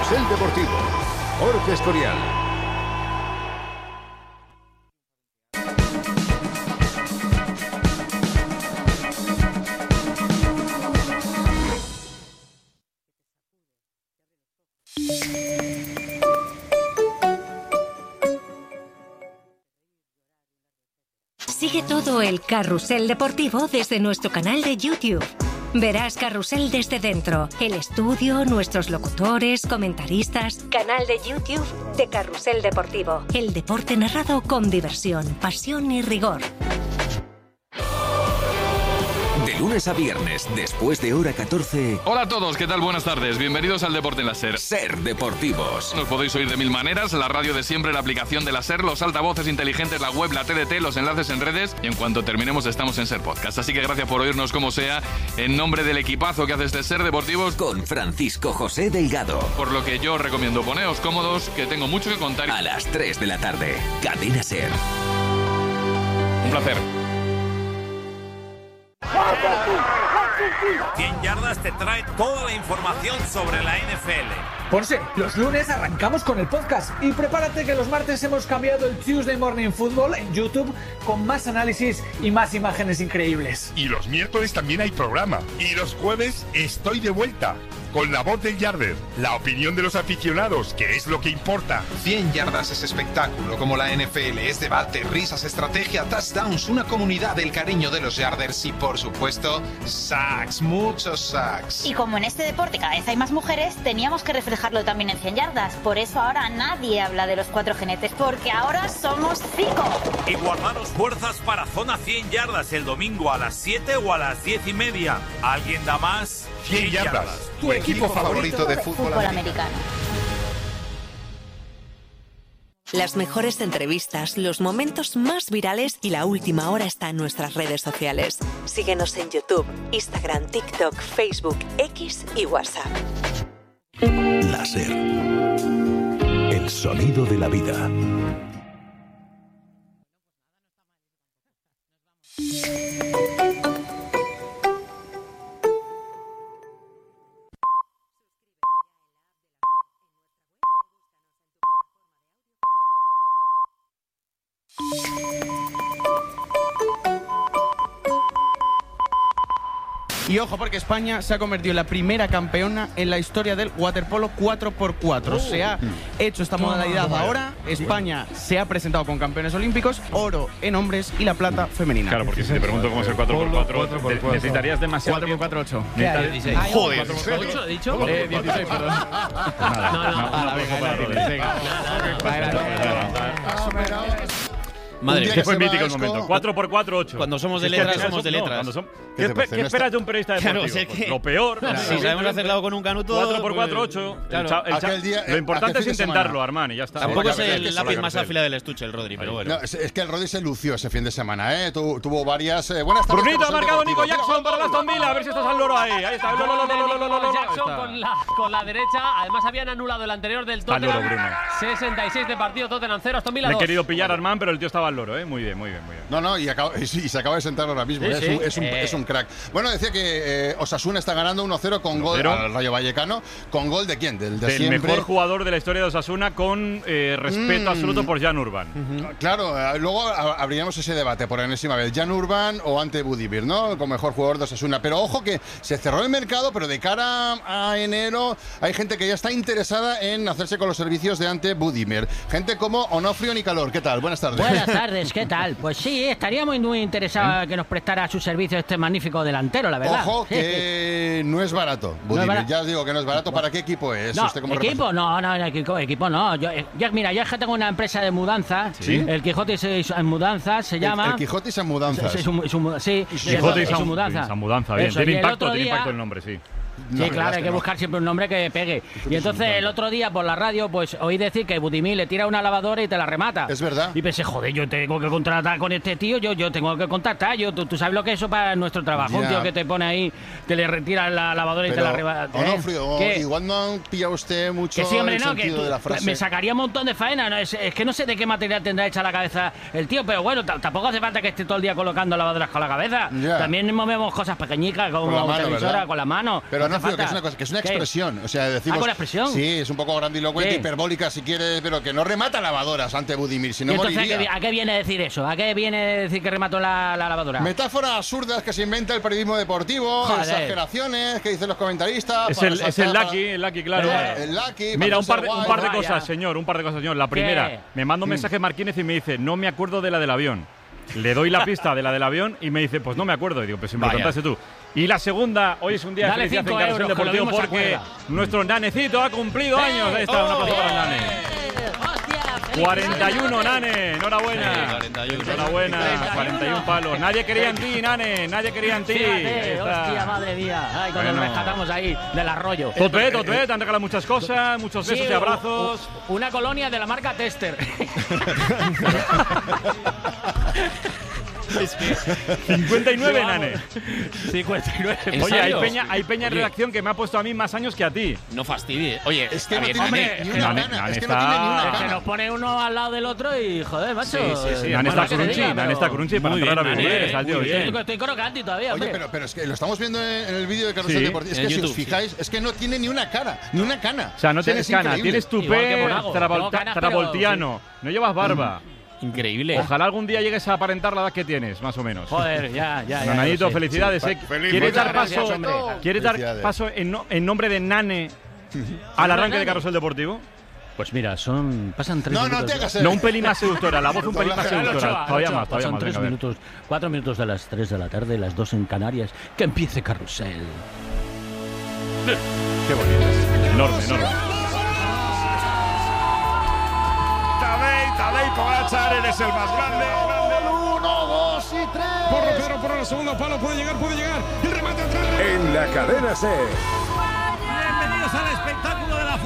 Carrusel Deportivo. Jorge Escorial. Sigue todo el Carrusel Deportivo desde nuestro canal de YouTube. Verás Carrusel desde dentro, el estudio, nuestros locutores, comentaristas. Canal de YouTube de Carrusel Deportivo. El deporte narrado con diversión, pasión y rigor. De lunes a viernes, después de hora 14. Hola a todos, ¿qué tal? Buenas tardes. Bienvenidos al Deporte en la SER. SER Deportivos. Nos podéis oír de mil maneras, la radio de siempre, la aplicación de la SER, los altavoces inteligentes, la web, la TDT, los enlaces en redes, y en cuanto terminemos estamos en SER Podcast. Así que gracias por oírnos como sea, en nombre del equipazo que hace este SER Deportivos. Con Francisco José Delgado. Por lo que yo os recomiendo, poneos cómodos, que tengo mucho que contar. A las 3 de la tarde, Cadena SER. Un placer. 100 yardas te trae toda la información sobre la NFL. Ponce, los lunes arrancamos con el podcast y prepárate que los martes hemos cambiado el Tuesday Morning Football en YouTube con más análisis y más imágenes increíbles. Y los miércoles también hay programa. Y los jueves estoy de vuelta con la voz del Yarder, la opinión de los aficionados, que es lo que importa. 100 yardas es espectáculo, como la NFL, es debate, risas, estrategia, touchdowns, una comunidad del cariño de los Yarders y, por supuesto, sacks, muchos sacks. Y como en este deporte cada vez hay más mujeres, teníamos que reflejarlo también en 100 yardas. Por eso ahora nadie habla de los 4 jinetes, porque ahora somos 5. Y guardaros fuerzas para Zona 100 yardas el domingo a las 7 o a las 10:30. ¿Alguien da más? 100 yardas. Tu equipo favorito de fútbol americano. Las mejores entrevistas, los momentos más virales y la última hora está en nuestras redes sociales. Síguenos en YouTube, Instagram, TikTok, Facebook, X y WhatsApp. La SER. El sonido de la vida. Y ojo, porque España se ha convertido en la primera campeona en la historia del waterpolo 4x4. Se ha hecho esta modalidad ahora. España se ha presentado con campeones olímpicos, oro en hombres y la plata femenina. Claro, porque si te pregunto cómo es el 4x4, necesitarías demasiado 4x4 8. 16. Joder. ¿8 he dicho? 16, perdón. Madre, que fue mítico el momento. 4x4, 8. Cuando somos de letras, somos de letras. ¿Qué esperas de un periodista deportivo? Claro, Pues lo peor. Si sabemos hacerlo con un canuto. 4x4, 8. Claro. Lo importante es intentarlo, Armani, ya está. Tampoco es el lápiz más áfila del estuche, el Rodri, pero bueno. No, es que el Rodri se lució ese fin de semana, ¿eh? Tuvo varias. Buenas tardes. Brunito ha marcado Nico Jackson para el Aston Villa. A ver si estás al loro ahí. Ahí está. Jackson con la derecha. Además, habían anulado el anterior del Tottenham. 66 de partido, Tottenham 0, Aston Villa 2. Le he querido pillar a Armán, pero el tío estaba al loro, ¿eh? Muy bien. No, y se acaba de sentar ahora mismo. Sí, es un crack. Bueno, decía que Osasuna está ganando 1-0 con gol al Rayo Vallecano. ¿Con gol de quién? Del mejor jugador de la historia de Osasuna, con respeto absoluto por Jan Urban. Claro, luego abriríamos ese debate por enésima vez. Jan Urban o Ante Budimir, ¿no? Como mejor jugador de Osasuna. Pero ojo que se cerró el mercado, pero de cara a enero hay gente que ya está interesada en hacerse con los servicios de Ante Budimir. Gente como Onofrio Nicalor. ¿Qué tal? Buenas tardes. Buenas tardes, ¿qué tal? Pues sí, estaríamos muy interesados que nos prestara su servicio este magnífico delantero, la verdad. Ojo que no es barato, Budimir. Ya os digo que no es barato. ¿Para qué equipo es? No, ¿Usted como equipo no. Yo es que tengo una empresa de mudanzas. ¿Sí? El Quijote y Mudanzas se llama. El Quijote y San Mudanzas. Sí, Quijote y San Mudanza. Bien. Tiene impacto el nombre, sí. Sí, claro, hay que buscar siempre un nombre que pegue. Y entonces el otro día por la radio pues oí decir que Budimir le tira una lavadora y te la remata. Es verdad. Y pensé, joder, yo tengo que contratar con este tío, yo tengo que contactar. Tú sabes lo que es eso para nuestro trabajo. Un tío que te pone ahí, te le retira la lavadora y te la remata. Onofrio, igual no ha pillado usted mucho que sí, hombre, el sentido de la frase. Me sacaría un montón de faena. ¿No? Es que no sé de qué material tendrá hecha la cabeza el tío, pero bueno, tampoco hace falta que esté todo el día colocando lavadoras con la cabeza. También movemos cosas pequeñitas como televisora con la mano. Pero Onofrio, que es una cosa, que es una expresión. O sea, decimos. ¿Con la expresión? Sí, es un poco grandilocuente, ¿Qué? hiperbólica si quieres, pero que no remata lavadoras ante Budimir, si no ¿Y entonces moriría. ¿a qué viene a decir eso? ¿A qué viene a decir que remató la lavadora? Metáforas absurdas que se inventa el periodismo deportivo, Joder. exageraciones que dicen los comentaristas. Es el Lucky, claro. El Lucky. Mira, un par de Vaya. cosas, señor. La primera, me manda un mensaje Marquínez y me dice, no me acuerdo de la del avión. Le doy la pista de la del avión y me dice, pues no me acuerdo. Y digo, pues si me lo contaste tú. Y la segunda, hoy es un día de Dale felicidad en 5 Carrusel euros, que lo Deportivo mismo se porque acuerda. nuestro nanecito ha cumplido años. Ahí está, un aplauso para el nane. 41, Nane, enhorabuena. 41. Enhorabuena, 41 palos. Nadie quería en ti, Nane, nadie quería en ti. Fíjate, Ahí está. hostia, madre mía. Ay, cuando Bueno. nos rescatamos ahí del arroyo. Tote, te han regalado muchas cosas, muchos besos Sí, y abrazos. Una colonia de la marca Tester. 59, Nane. 59. ¿En Oye, serio? hay peña en Oye. redacción que me ha puesto a mí más años que a ti. No fastidie. Oye, Es que no Javier, tiene Nane, ni una Nane, gana. Nane Es que no tiene ni una está- Se gana. nos pone uno al lado del otro y, joder, macho. Sí. Nane Bueno, está que te crunchy, diga, Nane está pero- crunchy para Muy entrar a bien, beber, Nane, está el tío muy bien. Estoy crocanti todavía, Oye, hombre. pero es que lo estamos viendo en el vídeo de Carrusel Sí, Deportivo. Es en que si YouTube, os fijáis, es que no tiene ni una cara, ni una cana. O sea, no tienes es cana, increíble. tienes Igual que tupé Monago. Tengo canas, pero- travoltiano, no llevas barba. increíble. Ojalá algún día llegues a aparentar la edad que tienes, más o menos. Joder, ya. Nanito, lo sé. felicidades. Sí, ¿Quieres muchas dar gracias, paso, hombre. ¿quieres dar Felicidades. paso en nombre de Nane al arranque de Carrusel Deportivo? Pues mira, pasan 3 No, minutos. no te hagas No, un pelín más seductora, la voz un pelín más Doblaje. seductora. Todavía más, Pasan venga, 3 a ver. minutos, 4 minutos de las 3 de la tarde, las 2 en Canarias. Que empiece Carrusel. Qué bonito. Enorme. Tadei Pogačar, eres el más grande. 1, 2 y 3. Pedro por el segundo palo, puede llegar. El remate atrás. En la cadena SER.